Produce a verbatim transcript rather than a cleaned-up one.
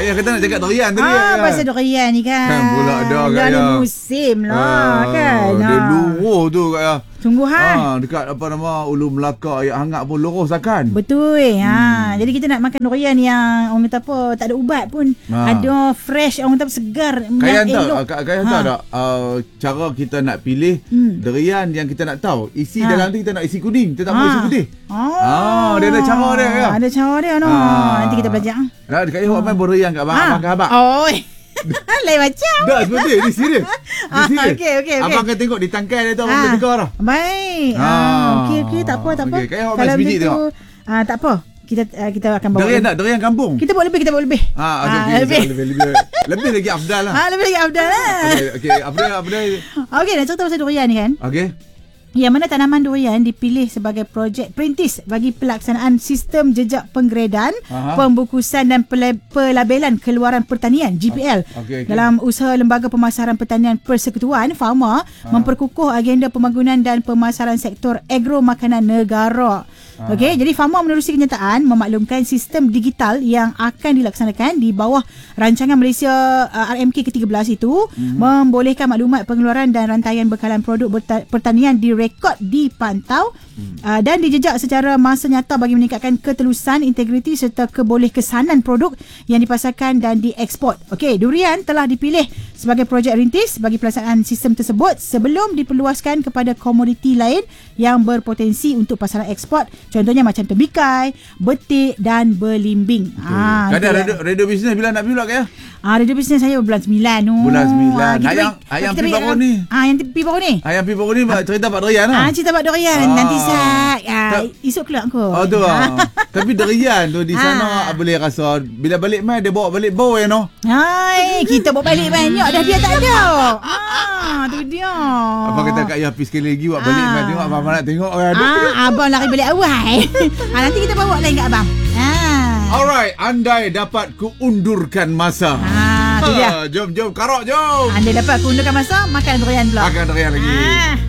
Ayah kata nak cakap durian tadi. Ah, kan? Pasal durian ni kan. Kan pula dah Kak Dah Ayah. musim lah Ah, kan. Dia Ah. luruh tu Kak Ayah. Sungguh ha. Ah, dekat apa nama Ulu Melaka ayat hangat pun luruh sakan. Betul. Hmm. Ha. Jadi kita nak makan durian yang orang kata apa, tak ada ubat pun. Ha. Ada fresh, orang kata segar. Kaya yang tahu, elok. Kak Kaya Ha. tahu tak uh, cara kita nak pilih Hmm. durian yang kita nak tahu. Isi Ha. dalam tu kita nak isi kuning, kita tak Ha. mau isi putih. Oh. Ah, dia ada cara dia ya. Ada cara dia no. Ah. Nanti kita belajar. Nah, dekat Ihok main berian kat abang, Ha. abang ke abang. Oh. Lain macam. Dah seperti ni serius. Ni Ah, serius. okey, okey, okey. Abang akan tengok di tangkai dia tu abang Ah. boleh tegar dah. Baik. Ah. Ah, okey okey tak apa tak apa. Okey, kaya awak main sebiji begitu, tengok. ah tak apa. Kita uh, kita akan bawa. Durian tak? Durian kampung. Kita bawa lebih, kita bawa lebih. Ah, Ah, okey, lebih. lebih. Lebih, lebih, lebih lagi afdal lah. Ah, lebih lagi Abdul lah. Okey, okey, afdal afdal. Okey, nak cerita pasal durian ni kan. Okey. Yang mana tanaman durian dipilih sebagai projek perintis bagi pelaksanaan sistem jejak penggradan, Aha. pembukusan dan pela- pelabelan keluaran pertanian G P L. Okey, okey. Dalam usaha Lembaga Pemasaran Pertanian Persekutuan Pharma memperkukuh agenda pembangunan dan pemasaran sektor agro makanan negara. Okey, jadi Pharma menerusi kenyataan memaklumkan sistem digital yang akan dilaksanakan di bawah rancangan Malaysia uh, R M K ke tiga belas itu mm-hmm. membolehkan maklumat pengeluaran dan rantaian bekalan produk berta- pertanian direkod, dipantau mm. uh, dan dijejak secara masa nyata bagi meningkatkan ketelusan, integriti serta kebolehkesanan produk yang dipasarkan dan dieksport. Okey, durian telah dipilih sebagai projek rintis bagi pelaksanaan sistem tersebut sebelum diperluaskan kepada komoditi lain yang berpotensi untuk pasaran ekspor. Contohnya macam tembikai, betik dan belimbing. Ah, Kadang itu radio, radio bisnes bila nak pula Kak ya? Ah, radio bisnes saya bulan sembilan tu. Bulan sembilan. Ah, kita Ayam- bagi- ayam kita pi bagi- baru ni. Ah, yang pi baru ni. Ayam pi baru ni cerita Pak Durian lah. Ah, cerita Pak Durian. Ah. Nanti sat. Ah, Tak- esok keluar aku. Oh tu lah. Tapi durian tu di sana Ah. boleh rasa bila balik mai dia bawa balik bau ya no. Hai, kita bawa balik banyak dah dia tak ada. Ah, tu dia. Apa kata Kak Ya pergi sekali lagi buat balik Ah. mai tengok abang nak tengok kan. Ah, abang lari balik awal. ah, nanti kita bawa lain kat abang. Ah. Alright, andai dapat kuundurkan masa. Ah, tu dia. Ha, jom jom karok jom. Anda dapat undurkan masa makan durian pula. Makan durian lagi. Ah.